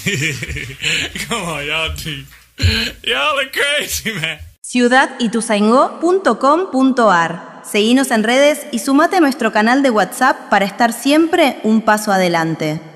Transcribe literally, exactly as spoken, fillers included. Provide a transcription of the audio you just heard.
Come on, y'all, dude. Y'all are crazy, man. ciudad ituzaingó punto com punto ar. Seguinos en redes y sumate a nuestro canal de WhatsApp para estar siempre un paso adelante.